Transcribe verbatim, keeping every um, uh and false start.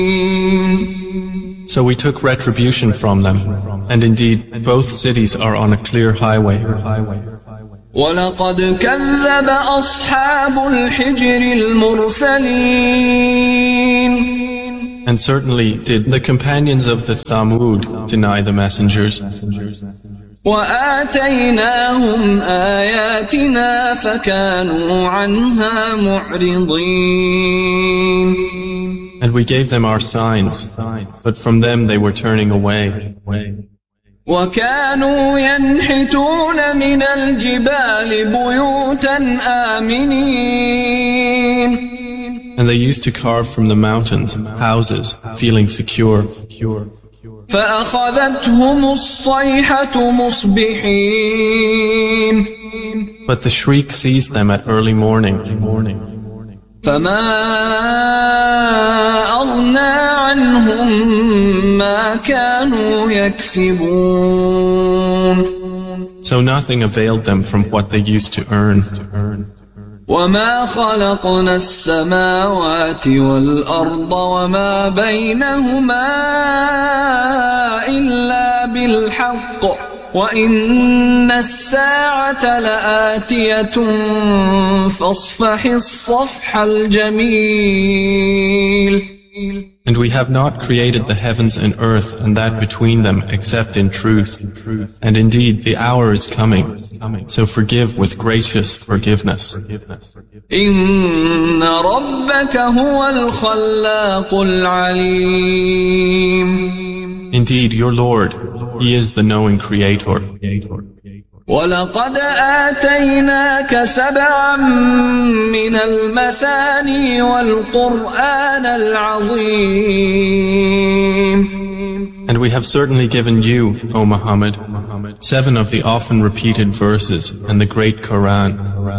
So we took retribution from them, and indeed both cities are on a clear highway. وَلَقَدْ كَذَّبَ أَصْحَابُ الْحِجْرِ الْمُرْسَلِينَ And certainly did the companions of the Thamud deny the messengers. وَآتَيْنَاهُمْ آيَاتِنَا فَكَانُوا عَنْهَا مُعْرِضِينَ And we gave them our signs, but from them they were turning away. وَكَانُوا يَنْحِتُونَ مِنَ الْجِبَالِ بُيُوتًا آمِنِينَ And they used to carve from the mountains houses, feeling secure. فَأَخَذَتْهُمُ الصَّيْحَةُ مُصْبِحِينَ But the shriek seized them at early morning. فَمَا أَغْنَى عَنْهُمْ مَا كَانُوا يَكْسِبُونَ So nothing availed them from what they used to earn. وَمَا خَلَقْنَا السَّمَاوَاتِ وَالْأَرْضَ وَمَا بَيْنَهُمَا إِلَّا بِالْحَقِّ وَإِنَّ السَّاعَةَ لَآتِيَةٌ فَاصْفَحِ الصَّفْحَ الْجَمِيلَ And we have not created the heavens and earth and that between them except in truth. And indeed the hour is coming, so forgive with gracious forgiveness. إِنَّ رَبَّكَ هُوَ الْخَلَّاقُ الْعَلِيمُ Indeed, your Lord, He is the knowing Creator. وَلَقَدْ آتَيْنَاكَ سَبْعًا مِنَ الْمَثَانِي وَالْقُرْآنَ الْعَظِيمِ And we have certainly given you, O Muhammad, seven of the often repeated verses and the great Quran.